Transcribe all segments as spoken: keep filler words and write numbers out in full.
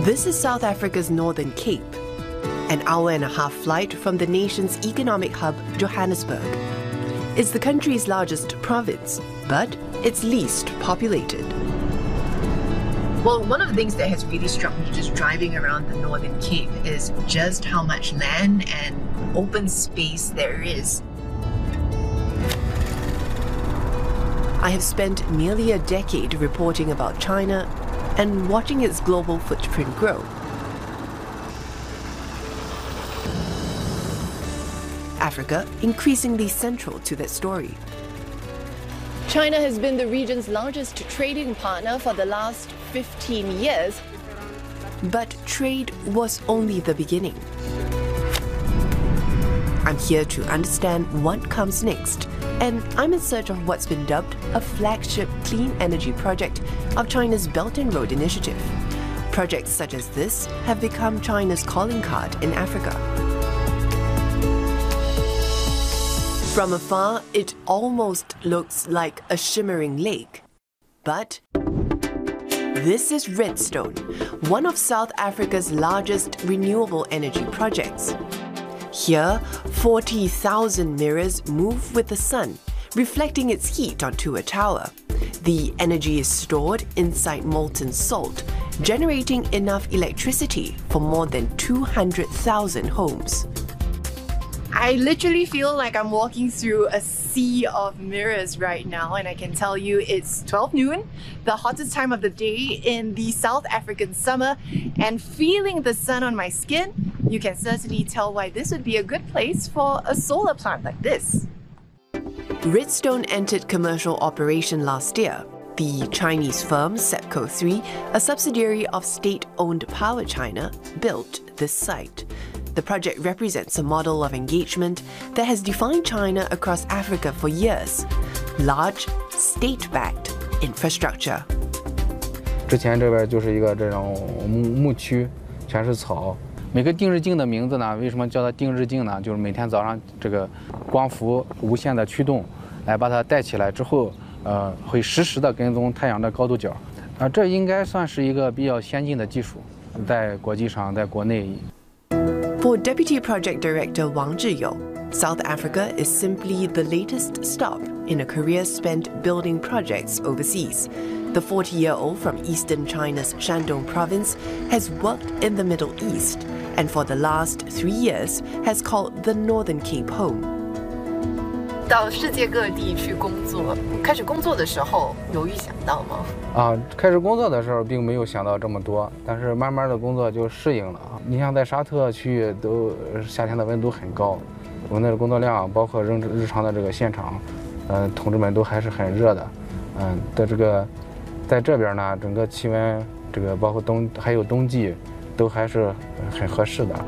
This is South Africa's Northern Cape, an hour and a half flight from the nation's economic hub, Johannesburg. It's the country's largest province, but it's least populated. Well, one of the things that has really struck me just driving around the Northern Cape is just how much land and open space there is. I have spent nearly a decade reporting about China and watching its global footprint grow. Africa increasingly central to that story. China has been the region's largest trading partner for the last fifteen years. But trade was only the beginning. I'm here to understand what comes next, and I'm in search of what's been dubbed a flagship clean energy project of China's Belt and Road Initiative. Projects such as this have become China's calling card in Africa. From afar, it almost looks like a shimmering lake. But this is Redstone, one of South Africa's largest renewable energy projects. Here, forty thousand mirrors move with the sun, reflecting its heat onto a tower. The energy is stored inside molten salt, generating enough electricity for more than two hundred thousand homes. I literally feel like I'm walking through a sea of mirrors right now, and I can tell you it's twelve noon, the hottest time of the day in the South African summer, and feeling the sun on my skin, you can certainly tell why this would be a good place for a solar plant like this. Redstone entered commercial operation last year. The Chinese firm SEPCO three, a subsidiary of state-owned Power China, built this site. The project represents a model of engagement that has defined China across Africa for years. Large, state-backed infrastructure. 之前这边就是一个这种牧牧区，全是草。每个定日镜的名字呢，为什么叫它定日镜呢？就是每天早上这个光伏无限的驱动，来把它带起来之后，呃，会实时的跟踪太阳的高度角。啊，这应该算是一个比较先进的技术，在国际上，在国内。 For Deputy Project Director Wang Zhiyou, South Africa is simply the latest stop in a career spent building projects overseas. The forty-year-old from eastern China's Shandong province has worked in the Middle East and for the last three years has called the Northern Cape home. 到世界各地去工作，开始工作的时候有预想到吗？ 啊，开始工作的时候并没有想到这么多，但是慢慢的工作就适应了。你像在沙特区域都夏天的温度很高，我们的工作量包括日日常的这个现场，嗯、呃，同志们都还是很热的，嗯的这个，在这边呢，整个气温这个包括冬还有冬季，都还是很合适的。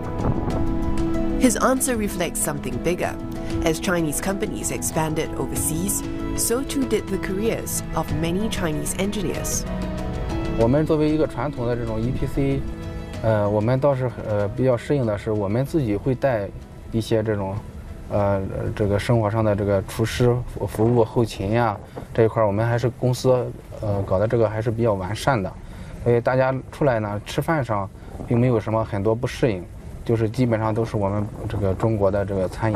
His answer reflects something bigger. As Chinese companies expanded overseas, so too did the careers of many Chinese engineers. 我们作为一个传统的这种 E P C， 呃，我们倒是呃比较适应的是，我们自己会带一些这种，呃，这个生活上的这个厨师服务后勤呀、啊、这一块，我们还是公司呃搞的这个还是比较完善的，所以大家出来呢吃饭上并没有什么很多不适应，就是基本上都是我们这个中国的这个餐饮。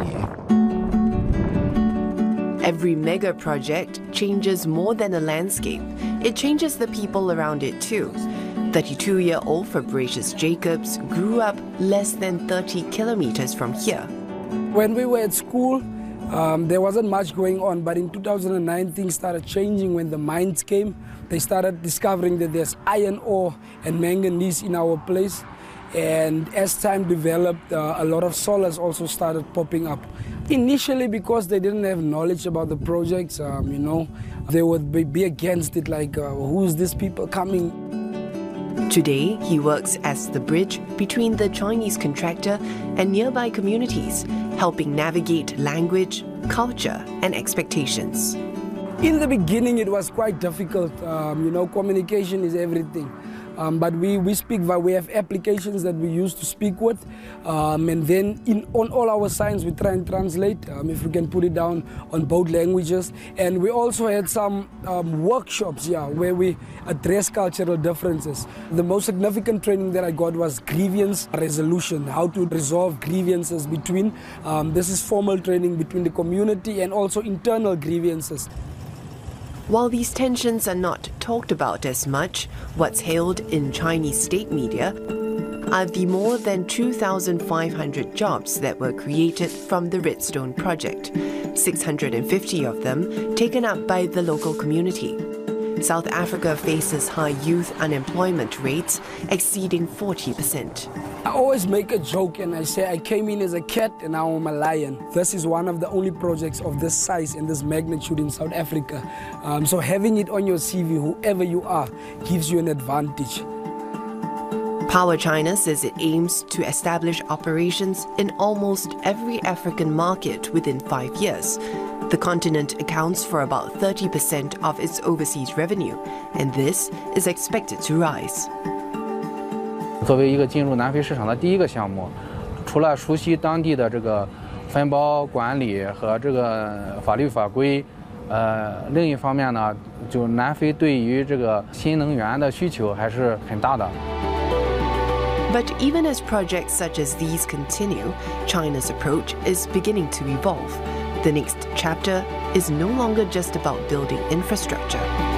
Every mega project changes more than a landscape. It changes the people around it too. thirty-two-year-old Fabricius Jacobs grew up less than thirty kilometers from here. When we were at school, um, there wasn't much going on, but in two thousand nine things started changing when the mines came. They started discovering that there's iron ore and manganese in our place. And as time developed, uh, a lot of solars also started popping up. Initially, because they didn't have knowledge about the projects, um, you know, they would be, be against it, like, uh, who's these people coming? Today, he works as the bridge between the Chinese contractor and nearby communities, helping navigate language, culture, and expectations. In the beginning, it was quite difficult. Um, you know, communication is everything. um, but we, we speak, we have applications that we use to speak with, um, and then in, on all our signs we try and translate, um, if we can put it down on both languages. And we also had some um, workshops, yeah, where we address cultural differences. The most significant training that I got was grievance resolution, how to resolve grievances between, um, this is formal training between the community and also internal grievances. While these tensions are not talked about as much, what's hailed in Chinese state media are the more than two thousand five hundred jobs that were created from the Redstone project, six hundred fifty of them taken up by the local community. South Africa faces high youth unemployment rates exceeding forty percent. I always make a joke and I say I came in as a cat and now I'm a lion. This is one of the only projects of this size and this magnitude in South Africa. Um, so having it on your C V, whoever you are, gives you an advantage. Power China says it aims to establish operations in almost every African market within five years. The continent accounts for about thirty percent of its overseas revenue, and this is expected to rise. 作为一个进入南非市场的第一个项目，除了熟悉当地的这个分包管理和这个法律法规，呃，另一方面呢，就南非对于这个新能源的需求还是很大的。 But even as projects such as these continue, China's approach is beginning to evolve. The next chapter is no longer just about building infrastructure.